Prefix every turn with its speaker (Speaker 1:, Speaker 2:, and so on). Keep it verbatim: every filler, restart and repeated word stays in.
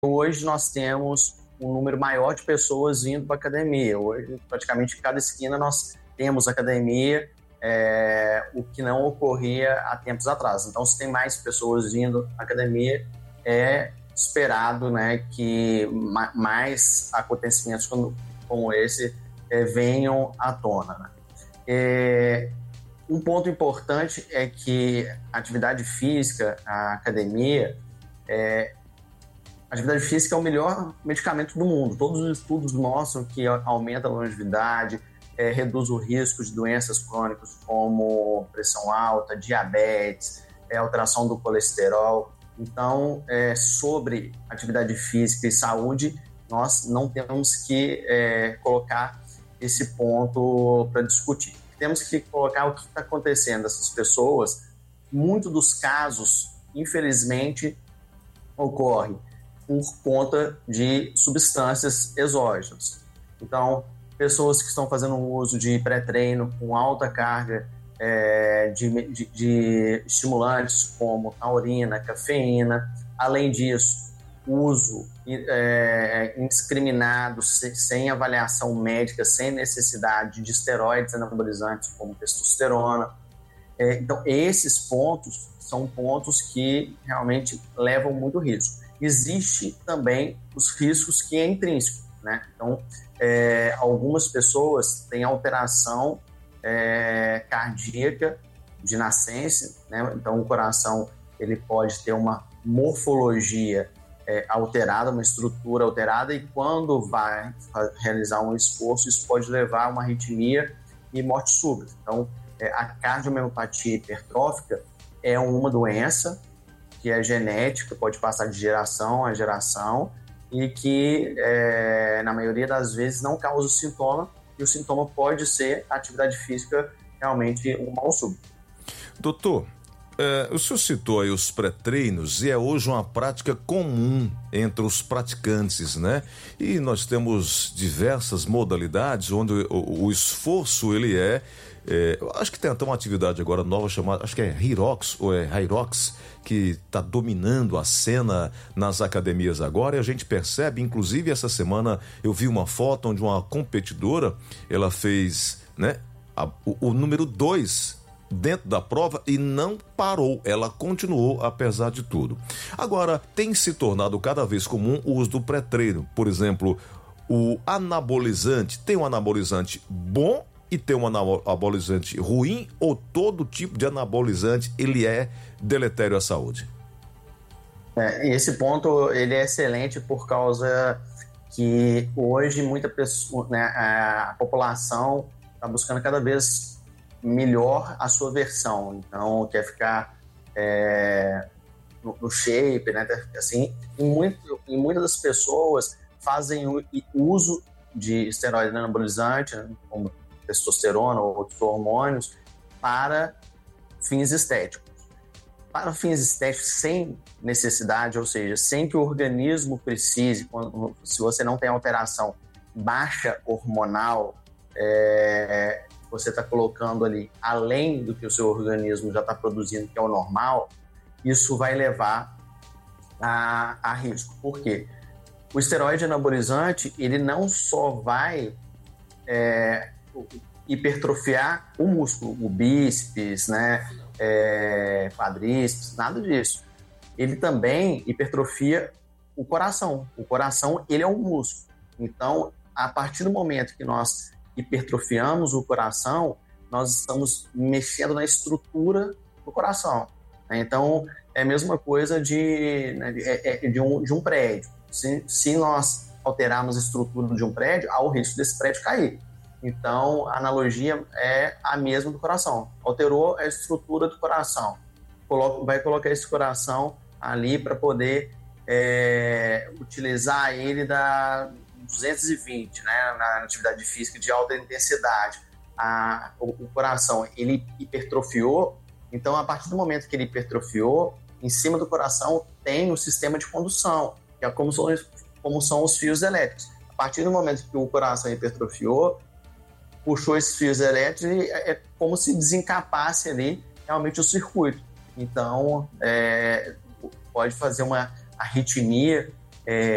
Speaker 1: hoje nós temos um número maior de pessoas indo para a academia. Hoje, praticamente, em cada esquina nós temos academia, é, o que não ocorria há tempos atrás. Então, se tem mais pessoas indo à academia, é esperado, né, que ma- mais acontecimentos como, como esse é, venham à tona, né? É, um ponto importante é que a atividade física, a academia, é, a atividade física é o melhor medicamento do mundo. Todos os estudos mostram que aumenta a longevidade, é, reduz o risco de doenças crônicas como pressão alta, diabetes, é, alteração do colesterol. Então, é, sobre atividade física e saúde, nós não temos que é, colocar esse ponto para discutir. Temos que colocar o que está acontecendo. Essas pessoas, muitos dos casos, infelizmente, ocorrem por conta de substâncias exógenas. Então, pessoas que estão fazendo uso de pré-treino com alta carga é, de, de, de estimulantes como taurina, cafeína. Além disso, uso é, indiscriminado, sem, sem avaliação médica, sem necessidade de esteroides anabolizantes como testosterona. É, então, esses pontos são pontos que realmente levam muito risco. Existe também os riscos que é intrínseco, né? Então, é, algumas pessoas têm alteração é, cardíaca de nascença, né? Então, o coração ele pode ter uma morfologia é, alterada, uma estrutura alterada, e quando vai realizar um esforço, isso pode levar a uma arritmia e morte súbita. Então, é, a cardiomiopatia hipertrófica é uma doença que é genética, pode passar de geração a geração e que, é, na maioria das vezes, não causa sintoma, e o sintoma pode ser a atividade física realmente um mal súbito.
Speaker 2: Doutor, é, o senhor citou aí os pré-treinos e é hoje uma prática comum entre os praticantes, né? E nós temos diversas modalidades onde o, o esforço ele é, é, acho que tem até uma atividade agora nova chamada, acho que é Hyrox ou é Hyrox, que está dominando a cena nas academias agora, e a gente percebe, inclusive essa semana eu vi uma foto onde uma competidora, ela fez, né, a, o, o número dois dentro da prova e não parou, ela continuou apesar de tudo. Agora, tem se tornado cada vez comum o uso do pré-treino, por exemplo, o anabolizante. Tem um anabolizante bom e tem um anabolizante ruim, ou todo tipo de anabolizante ele é deletério à saúde?
Speaker 1: É, esse ponto ele é excelente por causa que hoje muita pessoa, né, a população está buscando cada vez melhor a sua versão. Então quer ficar é, no, no shape, né, assim, e, muito, e muitas das pessoas fazem o uso de esteroide anabolizante, né, como testosterona ou outros hormônios, para fins estéticos. Para fins estéticos sem necessidade, ou seja, sem que o organismo precise, quando, se você não tem alteração baixa hormonal, é, você está colocando ali além do que o seu organismo já está produzindo, que é o normal, isso vai levar a, a risco. Por quê? O esteroide anabolizante, ele não só vai é, hipertrofiar o músculo, o bíceps, né, é, quadríceps, nada disso. Ele também hipertrofia o coração. O coração, ele é um músculo. Então, a partir do momento que nós hipertrofiamos o coração, nós estamos mexendo na estrutura do coração. Então, é a mesma coisa de, né, de, de, um, de um prédio. Se, se nós alterarmos a estrutura de um prédio, há o risco desse prédio cair. Então, a analogia é a mesma do coração. Alterou a estrutura do coração. Coloca, vai colocar esse coração ali para poder é, utilizar ele da duzentos e vinte, né, na atividade física de alta intensidade. A, o, o coração, ele hipertrofiou. Então, a partir do momento que ele hipertrofiou, em cima do coração tem o sistema de condução, que é como são, como são os fios elétricos. A partir do momento que o coração hipertrofiou, puxou esses fios elétricos e é como se desencapasse ali realmente o circuito. Então, é, pode fazer uma arritmia, é,